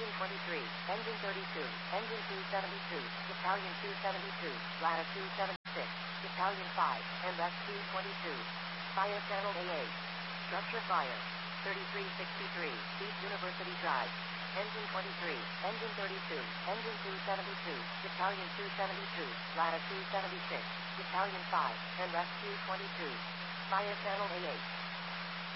Engine 23, Engine 32, Engine 272, Battalion 272, Ladder 276, Battalion 5, and Rescue 22. Fire Channel AA. Structure fire. 3363, East University Drive. Engine 23, Engine 32, Engine 272, Battalion 272, Ladder 276, Battalion 5, and Rescue 22. Fire Channel AA.